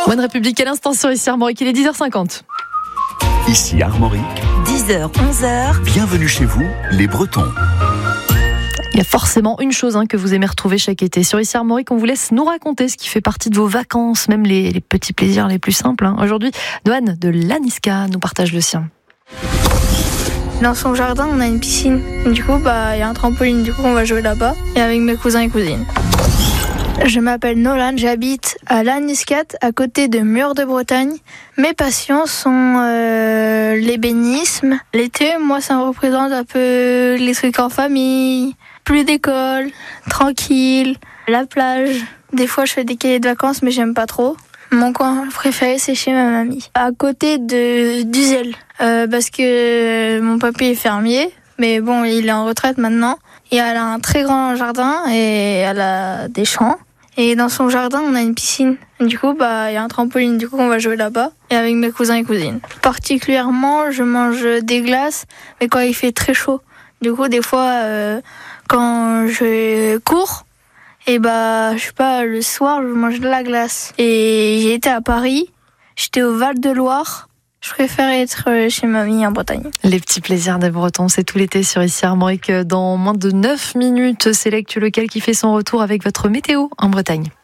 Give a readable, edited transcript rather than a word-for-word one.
One République à l'instant sur ici Armorique, il est 10h50. Ici Armorique, 10h, 11h. bienvenue chez vous, les Bretons. Il y a forcément une chose que vous aimez retrouver chaque été. Sur ici Armorique, on vous laisse nous raconter ce qui fait partie de vos vacances, même les petits plaisirs les plus simples. Aujourd'hui, Doane de Laniska nous partage le sien. Dans son jardin, on a une piscine. Du coup, il y a un trampoline. Du coup, on va jouer là-bas et avec mes cousins et cousines. Je m'appelle Nolan, j'habite à Laniscat, à côté de Mur de Bretagne. Mes passions sont l'ébénisme. L'été, moi, ça me représente un peu les trucs en famille, plus d'école, tranquille, la plage. Des fois, je fais des cahiers de vacances, mais j'aime pas trop. Mon coin préféré, c'est chez ma mamie, à côté d'Uzel, parce que mon papy est fermier, mais bon, il est en retraite maintenant. Et elle a un très grand jardin et elle a des champs. Et dans son jardin, on a une piscine. Du coup, il y a un trampoline. Du coup, on va jouer là-bas et avec mes cousins et cousines. Particulièrement, je mange des glaces, mais quand il fait très chaud. Du coup, des fois, quand je cours, et je sais pas, le soir, je mange de la glace. Et j'ai été à Paris, j'étais au Val-de-Loire. Je préfère être chez mamie en Bretagne. Les petits plaisirs des Bretons, c'est tout l'été sur ici Armorique. Dans moins de 9 minutes, c'est l'actu local qui fait son retour avec votre météo en Bretagne.